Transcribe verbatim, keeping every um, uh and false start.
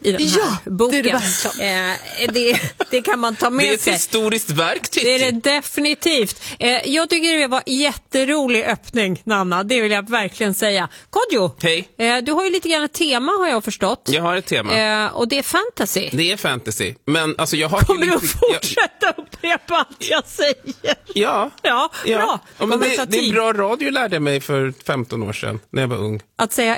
i den här ja, boken. Det, är det, eh, det, det kan man ta med sig. Det är ett sig. historiskt verk, tycker Det är det definitivt. Eh, jag tycker det var jätterolig öppning, Nanna. Det vill jag verkligen säga. Kodjo, hej. Eh, du har ju lite grann ett tema, har jag förstått. Jag har ett tema. Eh, och det är fantasy. Det är fantasy. Men alltså jag har... Kommer du lite, att fortsätta jag... upprepa allt jag säger? Ja. Ja, ja. bra. Ja, men det, det är bra radio lärde jag mig för femton år sedan, när jag var ung. Att säga